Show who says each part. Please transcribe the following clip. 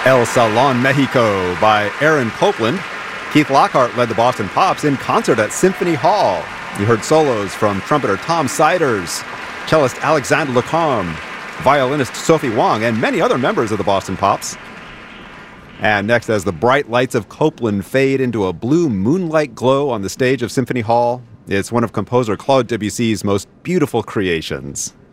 Speaker 1: El Salon Mexico by Aaron Copland. Keith Lockhart led the Boston Pops in concert at Symphony Hall. You heard solos from trumpeter Tom Siders, cellist Alexandre Lecarme, violinist Sophie Wong, and many other members of the Boston Pops. And next, as the bright lights of Copland fade into a blue moonlight glow on the stage of Symphony Hall, it's one of composer Claude Debussy's most beautiful creations.